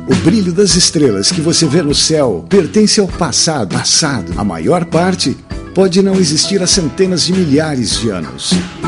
O brilho das estrelas que você vê no céu pertence ao passado. A maior parte pode não existir há centenas de milhares de anos.